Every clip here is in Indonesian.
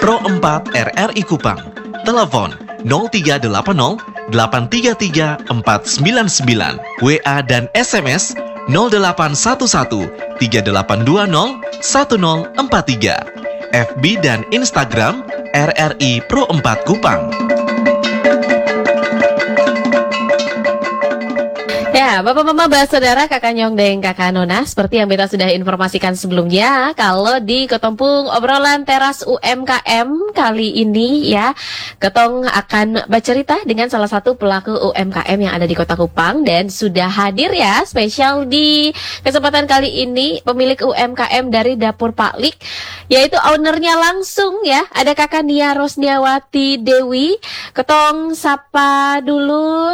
Pro 4 RRI Kupang. Telepon 0380 833 499. WA dan SMS 0811 3820 1043. FB dan Instagram RRI Pro 4 Kupang. Ya, Bapak Mama, Saudara, Kakak Nyong dan Kakak Nona, seperti yang Beta sudah informasikan sebelumnya, kalau di Ketompung obrolan teras UMKM kali ini ya, Ketong akan bercerita dengan salah satu pelaku UMKM yang ada di Kota Kupang dan sudah hadir ya, spesial di kesempatan kali ini pemilik UMKM dari Dapur Pak Lik, yaitu ownernya langsung ya, ada Kakak Nia Rosniawati Dewi. Ketong sapa dulu.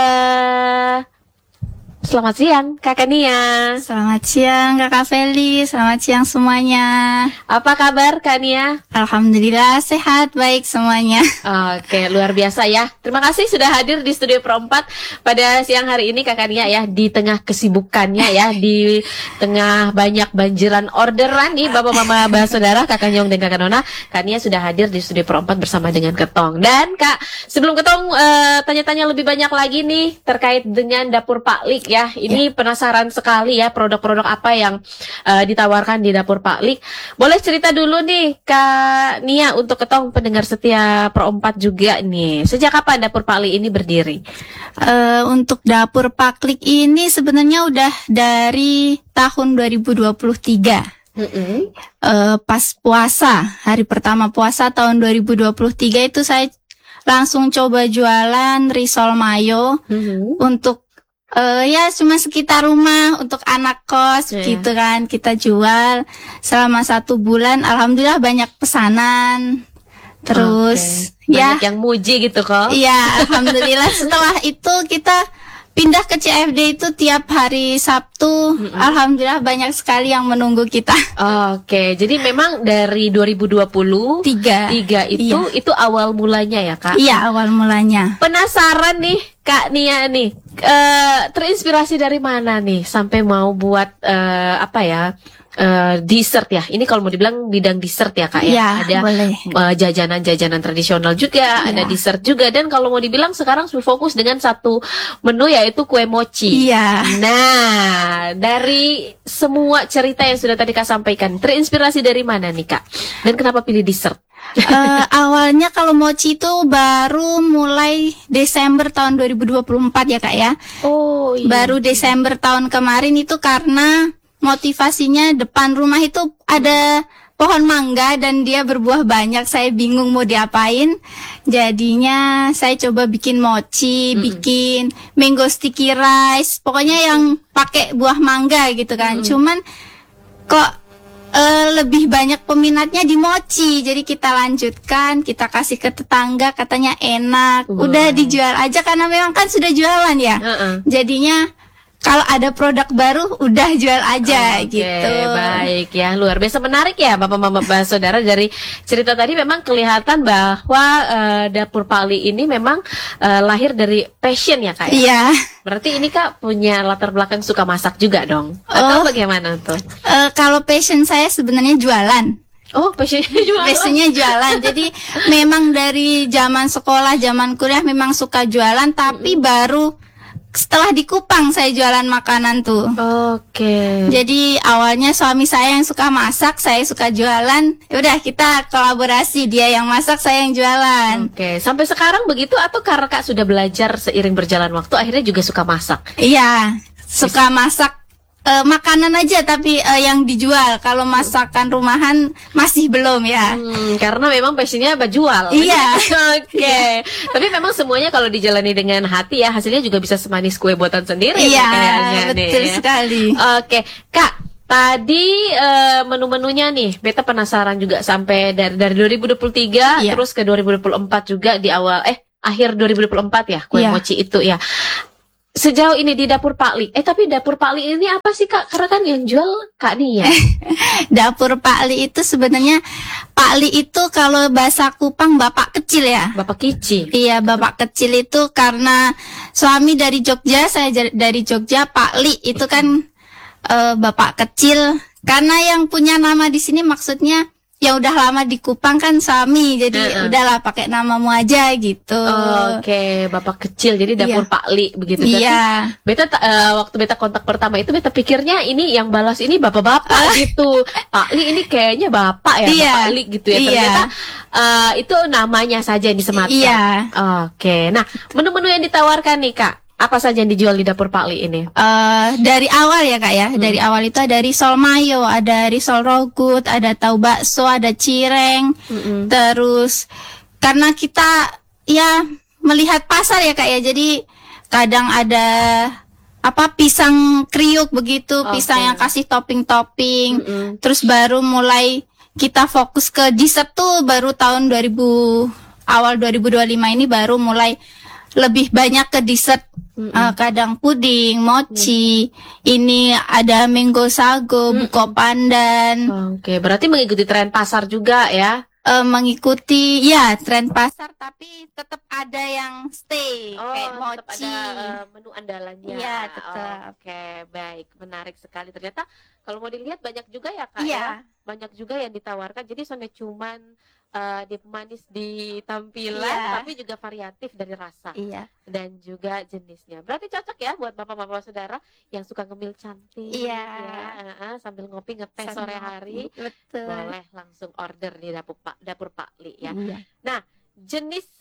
Selamat siang, Kakak Nia. Selamat siang, Kakak Feli. Selamat siang semuanya. Apa kabar, Kak Nia? Alhamdulillah, sehat, baik semuanya. Oke, luar biasa ya. Terima kasih sudah hadir di Studio Pro 4 pada siang hari ini, Kakak Nia ya. Di tengah kesibukannya ya, di tengah banyak banjiran orderan nih, Bapak Mama Saudara, Kakak Nyong dan Kakak Nona, Kak Nia sudah hadir di Studio Pro 4 bersama dengan Ketong. Dan Kak, sebelum Ketong tanya-tanya lebih banyak lagi nih terkait dengan Dapur Pak Lik ya, ini penasaran sekali ya produk-produk apa yang ditawarkan di Dapur Pak Lik. Boleh cerita dulu nih Kak Nia untuk Ketong pendengar setia Pro 4 juga nih. Sejak kapan Dapur Pak Lik ini berdiri? Untuk Dapur Pak Lik ini sebenarnya udah dari tahun 2023. Pas puasa, hari pertama puasa tahun 2023 itu saya langsung coba jualan risol mayo untuk ya cuma sekitar rumah untuk anak kos gitu kan, kita jual selama 1 bulan. Alhamdulillah banyak pesanan. Terus banyak yang muji gitu kok. Iya, alhamdulillah. Setelah itu kita pindah ke CFD itu tiap hari Sabtu. Alhamdulillah banyak sekali yang menunggu kita. Oke, jadi memang dari 2023 itu awal mulanya ya, Kak? Iya, awal mulanya. Penasaran nih Kak Nia nih, terinspirasi dari mana nih sampai mau buat dessert ya? Ini kalau mau dibilang bidang dessert ya Kak ya? Iya, ada jajanan-jajanan tradisional juga, ada dessert juga, dan kalau mau dibilang sekarang fokus dengan satu menu yaitu kue mochi. Iya. Nah, dari semua cerita yang sudah tadi Kak sampaikan, terinspirasi dari mana nih Kak? Dan kenapa pilih dessert? Awalnya kalau mochi itu baru mulai Desember tahun 2024 ya Kak ya. Oh iya. Baru Desember tahun kemarin itu karena motivasinya depan rumah itu ada pohon mangga dan dia berbuah banyak. Saya bingung mau diapain. Jadinya saya coba bikin mochi, bikin mango sticky rice. Pokoknya yang pakai buah mangga gitu kan. Cuman kok lebih banyak peminatnya di mochi. Jadi kita lanjutkan, kita kasih ke tetangga, katanya enak. Udah dijual aja karena memang kan sudah jualan ya. Jadinya kalau ada produk baru udah jual aja gitu. Baik ya, luar biasa menarik ya Bapak Mama Saudara. Dari cerita tadi memang kelihatan bahwa Dapur Pak Lik ini memang lahir dari passion ya Kak ya? Iya. Berarti ini Kak punya latar belakang suka masak juga dong? Atau bagaimana tuh? Kalau passion saya sebenarnya jualan. Oh, passionnya jualan. Passionnya jualan. Jadi memang dari zaman sekolah, zaman kuliah memang suka jualan, tapi baru setelah di Kupang saya jualan makanan tuh. Oke. Jadi awalnya suami saya yang suka masak, saya suka jualan. Udah kita kolaborasi, dia yang masak, saya yang jualan. Oke. Sampai sekarang begitu atau karena Kak sudah belajar seiring berjalan waktu akhirnya juga suka masak? Iya, suka masak. Makanan aja tapi yang dijual. Kalau masakan rumahan masih belum ya. Karena memang passionnya jual. Iya. Oke. Tapi memang semuanya kalau dijalani dengan hati ya, hasilnya juga bisa semanis kue buatan sendiri. Iya, nih, betul sekali. Oke, Kak. Tadi menu-menunya nih, Beta penasaran juga sampai dari 2023 terus ke 2024 juga di awal akhir 2024 ya kue mochi itu ya. Sejauh ini di Dapur Pak Lik, tapi Dapur Pak Lik ini apa sih Kak? Karena kan yang jual Kak Nia. Dapur Pak Lik itu sebenarnya, Pak Lik itu kalau bahasa Kupang bapak kecil ya. Bapak kecil. Iya, bapak kecil itu karena suami dari Jogja, saya dari Jogja. Pak Lik itu kan bapak kecil. Karena yang punya nama di sini maksudnya yang udah lama di Kupang kan suami, jadi udahlah pakai namamu aja gitu. Oke, bapak kecil jadi dapur Pak Li begitu. Iya. Beta waktu beta kontak pertama itu beta pikirnya ini yang balas ini bapak-bapak gitu. Pak Li ini kayaknya bapak ya, Bapak Li gitu ya. Ternyata itu namanya saja yang disematkan. Iya. Oke. Nah, menu-menu yang ditawarkan nih Kak, apa saja yang dijual di dapur Pak Li ini? Dari awal ya Kak ya. Dari awal itu ada risol mayo, ada risol rogut, ada tahu bakso, ada cireng. Terus karena kita ya melihat pasar ya Kak ya. Jadi kadang ada pisang kriuk begitu, pisang yang kasih topping-topping. Terus baru mulai kita fokus ke dessert tuh baru tahun awal 2025 ini baru mulai lebih banyak ke dessert. Kadang puding, mochi, ini ada mango sago, buko pandan. Oke, berarti mengikuti tren pasar juga ya? Mengikuti ya tren pasar, tapi tetap ada yang stay kayak tetap mochi. ada menu andalannya. Iya, tetap. Oke, baik, menarik sekali. Ternyata kalau mau dilihat banyak juga ya Kak Iya. ya, banyak juga yang ditawarkan. Jadi soalnya cuman dia manis di tampilan, tapi juga variatif dari rasa dan juga jenisnya. Berarti cocok ya buat bapak-bapak saudara yang suka ngemil cantik, sambil ngopi ngeteh sore hari. Betul. Boleh langsung order di dapur Pak Li ya. Nah, jenis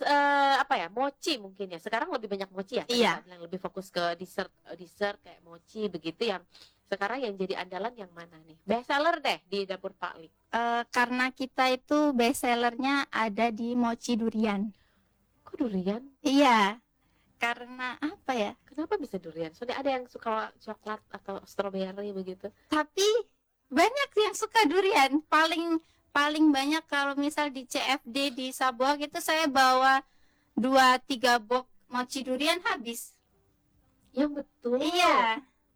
mochi mungkin ya. Sekarang lebih banyak mochi ya. Yang lebih fokus ke dessert kayak mochi begitu yang. Sekarang yang jadi andalan yang mana nih? Best seller deh di dapur Pak Li. Karena kita itu best sellernya ada di mochi durian. Kok durian? Iya. Karena apa ya? Kenapa bisa durian? Soalnya ada yang suka coklat atau stroberi begitu. Tapi banyak yang suka durian. Paling banyak kalau misal di CFD di Sabuak itu saya bawa 2-3 box mochi durian habis. Yang betul. Iya.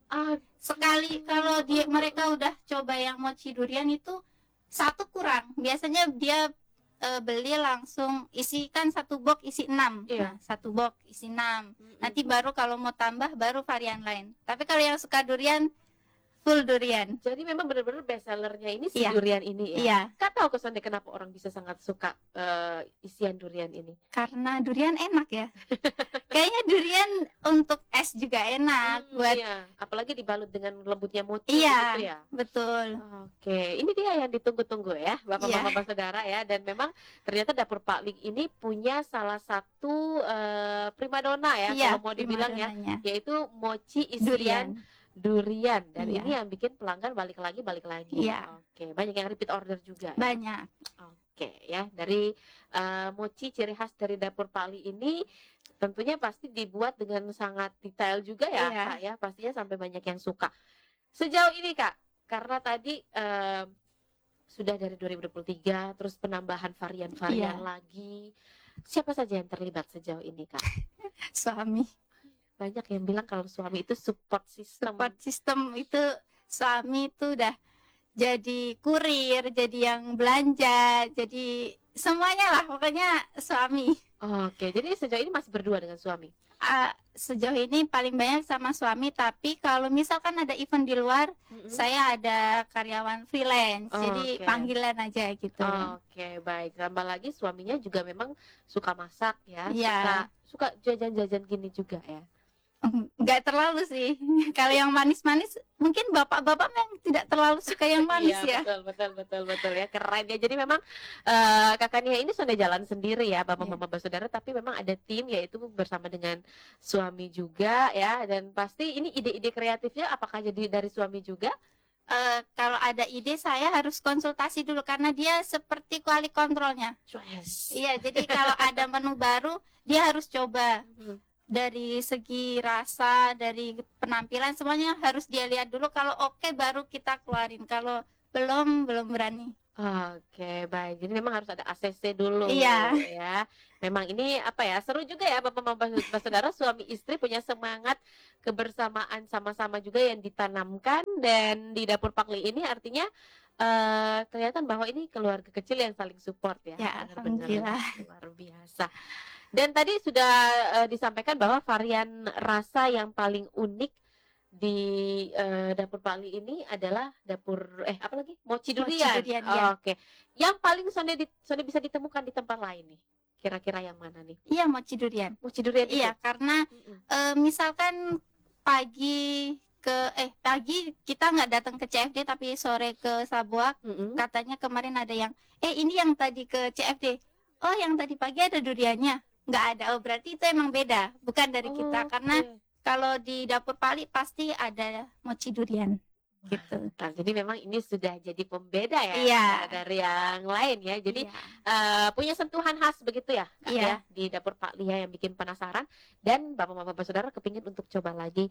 Sekali kalau mereka udah coba yang mochi durian itu satu kurang. Biasanya dia beli langsung isikan satu box isi 6. Nah, satu box isi 6. Nanti baru kalau mau tambah baru varian lain. Tapi kalau yang suka durian full durian. Jadi memang benar-benar best sellernya ini si durian ini ya. Iya. Kak tahu kesannya kenapa orang bisa sangat suka isian durian ini? Karena durian enak ya. Kayaknya durian untuk es juga enak buat. Iya. Apalagi dibalut dengan lembutnya mochi gitu ya. Betul. Oke, ini dia yang ditunggu-tunggu ya, bapak-bapak saudara ya. Dan memang ternyata dapur Pak Li ini punya salah satu primadona ya, kalau mau dibilang ya, yaitu mochi isian durian. Dan ini yang bikin pelanggan balik lagi. Oke, banyak yang repeat order juga. Banyak. Oke ya, dari mochi ciri khas dari dapur Pak Li ini tentunya pasti dibuat dengan sangat detail juga ya Kak ya, pastinya sampai banyak yang suka. Sejauh ini Kak, karena tadi sudah dari 2023 terus penambahan varian-varian lagi. Siapa saja yang terlibat sejauh ini Kak? Suami. Banyak yang bilang kalau suami itu support system. Support system itu suami itu udah jadi kurir, jadi yang belanja, jadi semuanya lah pokoknya suami. Oke, jadi sejauh ini masih berdua dengan suami? Sejauh ini paling banyak sama suami, tapi kalau misalkan ada event di luar, saya ada karyawan freelance, jadi panggilan aja gitu. Oke, baik. Tambah lagi suaminya juga memang suka masak ya, suka jajan-jajan gini juga ya. Nggak terlalu sih. Kalau yang manis-manis mungkin bapak-bapak memang tidak terlalu suka yang manis ya. Betul ya, keren ya. Jadi memang kakaknya ini sudah jalan sendiri ya, bapak-bapak saudara, tapi memang ada tim yaitu bersama dengan suami juga ya. Dan pasti ini ide-ide kreatifnya apakah jadi dari suami juga? Kalau ada ide saya harus konsultasi dulu karena dia seperti quality controlnya. Iya, jadi kalau ada menu baru dia harus coba. Dari segi rasa, dari penampilan semuanya harus dia lihat dulu. Kalau oke baru kita keluarin. Kalau belum berani. Oke, baik. Jadi memang harus ada ACC dulu ya. Memang ini seru juga ya bapak-bapak saudara, suami istri punya semangat kebersamaan sama-sama juga yang ditanamkan. Dan di dapur Pak Li ini artinya kelihatan bahwa ini keluarga kecil yang saling support ya. Alhamdulillah. Luar biasa. Dan tadi sudah disampaikan bahwa varian rasa yang paling unik di dapur Pak Ali ini adalah dapur apa lagi? Mochi Mochi durian. durian, Oh, ya. oke. Yang paling Sonde bisa ditemukan di tempat lain nih. Kira-kira yang mana nih? Iya, mochi durian. Mochi durian itu? Iya, karena Mm-mm. misalkan pagi kita nggak datang ke CFD tapi sore ke Sabuak, Mm-mm. katanya kemarin ada yang ini yang tadi ke CFD, oh yang tadi pagi ada duriannya, nggak ada. Oh berarti itu emang beda, bukan dari kita, karena Oke. kalau di dapur Pali pasti ada mochi durian gitu. Nah, jadi memang ini sudah jadi pembeda ya Iya. dari yang lain ya. Jadi Iya. punya sentuhan khas begitu ya, Kak, Iya. ya, di dapur Pak Lia yang bikin penasaran dan bapak-bapak saudara kepingin untuk coba lagi.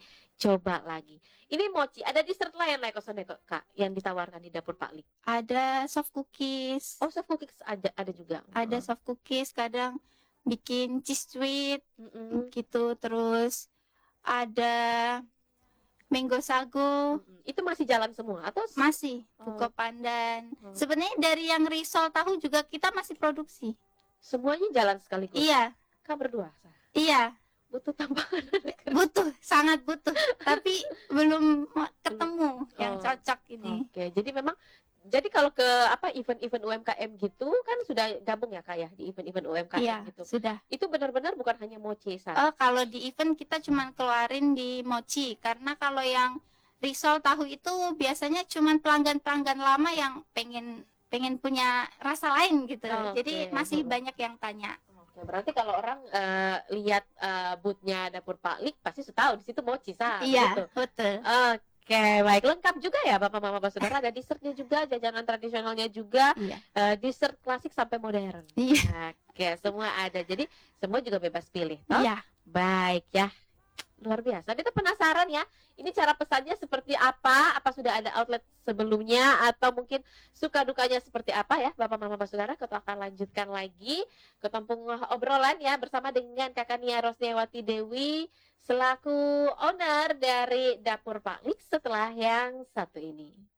Ini mochi, ada dessert lain lah Kak yang ditawarkan di dapur Pak Li. Ada soft cookies, Oh, soft cookies ada juga. ada soft cookies, kadang bikin cheese sweet Mm-mm. gitu, terus ada mango sago. Mm-mm. Itu masih jalan semua atau Masih Oh. buko pandan. Oh. Sebenarnya dari yang risol tahu juga kita masih produksi. semuanya jalan sekaligus? Iya, Kak berdua Sa? iya, butuh tambahan. butuh, sangat butuh. Tapi belum ketemu Oh. yang cocok ini. Oke, jadi kalau ke event-event UMKM gitu kan sudah gabung ya Kak ya di event-event UMKM Iya, gitu. sudah. Itu benar-benar bukan hanya mochi Sa. Kalau di event kita cuma keluarin di mochi, karena kalau yang risol tahu itu biasanya cuma pelanggan-pelanggan lama yang pengen punya rasa lain gitu. Oke. Jadi masih banyak yang tanya. Oke, berarti kalau orang lihat booth-nya dapur Pak Lik pasti sudah tahu di situ mochi Sa. Iya, Begitu. betul. Oke, baik, lengkap juga ya Bapak Mama Bapak Saudara, ada dessertnya juga, jajanan tradisionalnya juga, Iya. dessert klasik sampai modern. Iya. Oke, semua ada. Jadi semua juga bebas pilih, toh? Iya. Baik ya. Luar biasa. Kita penasaran ya. Ini cara pesannya seperti apa? Apa sudah ada outlet sebelumnya atau mungkin suka dukanya seperti apa ya Bapak Mama Bapak Saudara? Kita akan lanjutkan lagi ke tampung obrolan ya bersama dengan Kakak Nia Rosniawati Dewi selaku owner dari Dapur Pak Lik setelah yang satu ini.